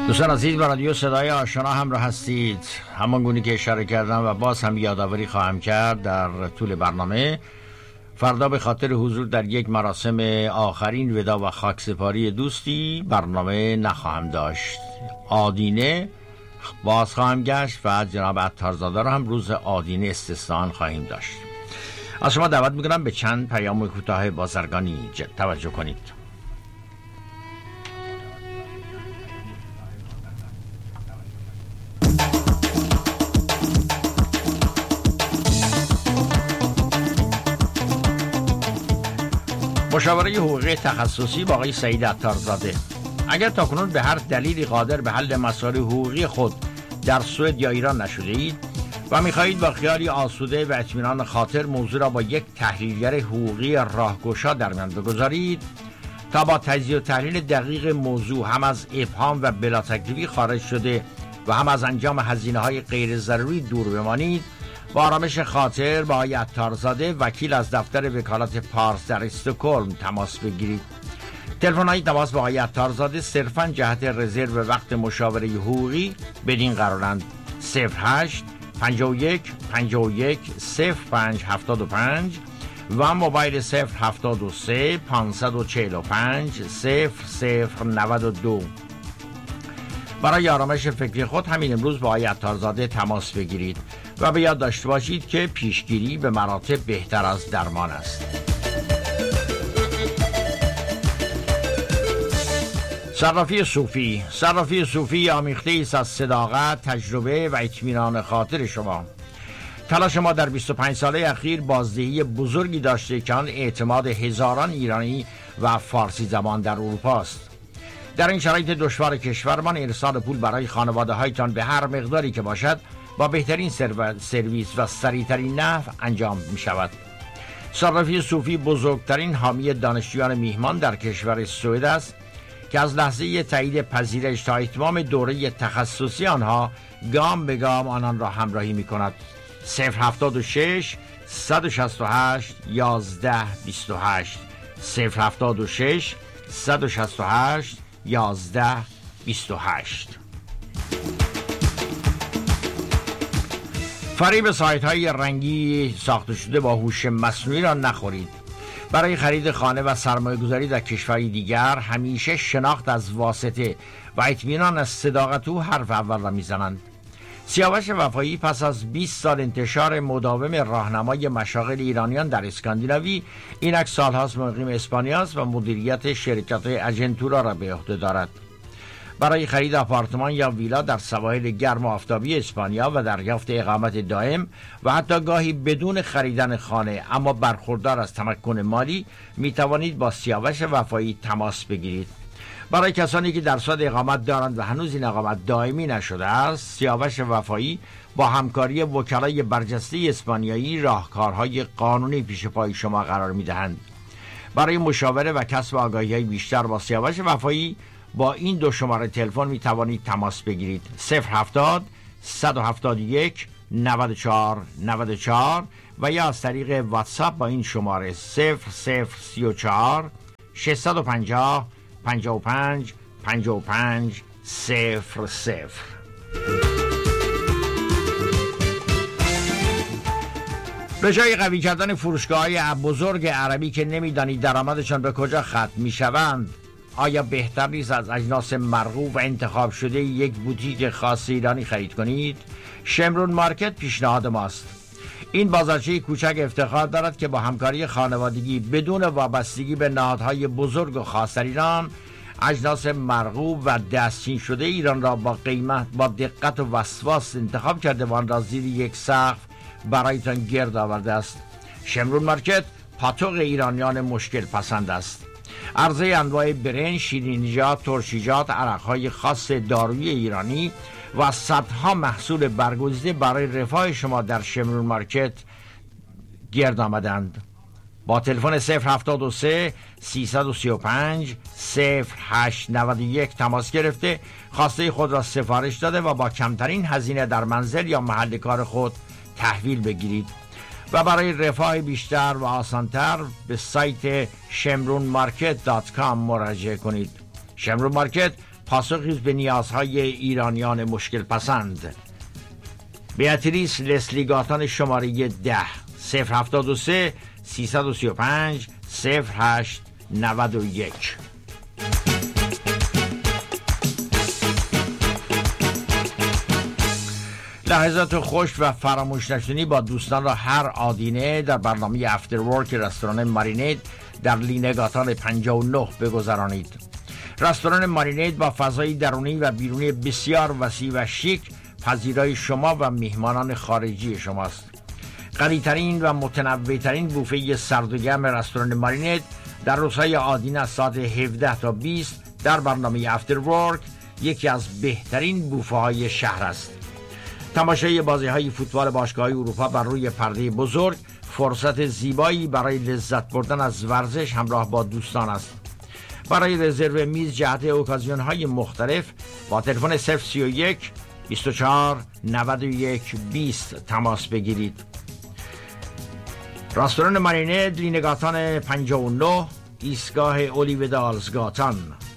دوستان عزیز، با رادیو صدای آشنا همراه هستید. همان گونه که اشاره کردم و باز هم یادآوری خواهم کرد در طول برنامه، فردا به خاطر حضور در یک مراسم آخرین ودا و خاکسپاری دوستی برنامه نخواهم داشت. آدینه باز خواهم گشت و جناب عطارزاده را هم روز آدینه استثناء خواهیم داشت. از شما دعوت میکنم به چند پیام کوتاه بازرگانی توجه کنید. مشاوره حقوقی تخصصی با آقای سعید عطارزاده. اگر تاکنون به هر دلیلی قادر به حل مسائل حقوقی خود در سوئد یا ایران نشده اید و می‌خواهید با خیالی آسوده و اطمینان خاطر موضوع را با یک تحلیلگر حقوقی راهگشا در میان بگذارید تا با تجزیه و تحلیل دقیق موضوع هم از ابهام و بلا تکلیفی خارج شده و هم از انجام هزینه‌های غیر ضروری دور بمانید، با آرامش خاطر با آقای عطارزاده وکیل از دفتر وکالت پارس در استکهلم تماس بگیرید. تلفن‌های تماس با آقای عطارزاده صرفاً جهت رزرو وقت مشاوره حقوقی بدین قرارند: 08 51 51 05 75 و موبایل 073 545 0092. برای آرامش فکری خود همین امروز با آقای عطارزاده تماس بگیرید و به یاد داشته باشید که پیشگیری به مراتب بهتر از درمان است. صرافی صوفی آمیخته است از صداقت، تجربه و اطمینان خاطر شما. تلاش ما در 25 ساله اخیر بازدهی بزرگی داشته که آن اعتماد هزاران ایرانی و فارسی زبان در اروپا است. در این شرایط دشوار کشورمان ارسال پول برای خانواده هایتان به هر مقداری که باشد با بهترین سرویس و سریعترین نحو انجام می شود. صرافی صوفی بزرگترین حامی دانشجویان میهمان در کشور سوئد است که از لحظه تایید پذیرش تا اتمام دوره تخصصی آنها گام به گام آنان را همراهی می کند. 076 168 11 28 076 168 11 28. فریب سایت های رنگی ساخته شده با هوش مصنوعی را نخورید. برای خرید خانه و سرمایه گذاری در کشوری دیگر همیشه شناخت از واسطه و اطمینان از صداقت او حرف اول را میزنند. سیاوش وفایی پس از 20 سال انتشار مداوم راهنمای مشاغل ایرانیان در اسکاندیناوی، اینک سالهاست مقیم اسپانیا است و مدیریت شرکت اجنتورا را به عهده دارد. برای خرید آپارتمان یا ویلا در سواحل گرم و آفتابی اسپانیا و دریافت اقامت دائم و حتی گاهی بدون خریدن خانه اما برخوردار از تمکن مالی می توانید با سیاوش وفایی تماس بگیرید. برای کسانی که درصد اقامت دارند و هنوز این اقامت دائمی نشده است، سیاوش وفایی با همکاری وکلای برجسته اسپانیایی راهکارهای قانونی پیش پای شما قرار می دهند. برای مشاوره و کسب آگاهی بیشتر با سیاوش وفایی با این دو شماره تلفن می توانید تماس بگیرید: 070 171 94 94 و یا از طریق واتساپ با این شماره 0034 650 55 55 00. به جای قوی کردن فروشگاه‌های بزرگ عربی که نمی‌دانید درآمدشان به کجا ختم می‌شوند، آیا بهتر نیست از اجناس مرغوب و انتخاب شده یک بوتیک خاص ایرانی خرید کنید؟ شمرون مارکت پیشنهاد ماست. این بازارچه کوچک افتخار دارد که با همکاری خانوادگی بدون وابستگی به نهادهای بزرگ و خاص در ایران، اجناس مرغوب و دستچین شده ایران را با قیمت، با دقت و وسواس انتخاب کرده و آن را زیر یک سقف برایتان گرد آورده است. شمرون مارکت پاتوق ایرانیان مشکل پسند است. عرضه انواع برنج، شیرینیجات، ترشیجات، عرقهای خاص دارویی ایرانی و صدها محصول برگزیده برای رفاه شما در شمرون مارکت گرد آمدند. با تلفن 073 335 0891 تماس گرفته خواسته خود را سفارش داده و با کمترین هزینه در منزل یا محل کار خود تحویل بگیرید. و برای رفاه بیشتر و آسانتر به سایت shemronmarket.com مراجعه کنید. شمرون مارکت پاسخی به نیازهای ایرانیان مشکل پسند. بیاتریس لسلی گاتان شماره 10 073 335 0891. لحظات خوش و فراموش نشدنی با دوستان را هر آدینه در برنامه افتر ورک رستوران مارینید در لینگاتان 59 بگذرانید. رستوران مارینید با فضای درونی و بیرونی بسیار وسیع و شیک پذیرای شما و میهمانان خارجی شماست. غنی‌ترین و متنوع‌ترین بوفه سرد و گرم رستوران مارینید در روزهای آدینه از ساعت 17 تا 20 در برنامه افتر ورک یکی از بهترین بوفه های شهر است. تماشای بازی‌های فوتبال باشگاه‌های اروپا بر روی پرده بزرگ فرصت زیبایی برای لذت بردن از ورزش همراه با دوستان است. برای رزرو میز جهت اوکازیون‌های مختلف با تلفن 031 24 91 20 تماس بگیرید. رستوران مارینید لینگاتان 59 ایستگاه اولیو دالزگاتان.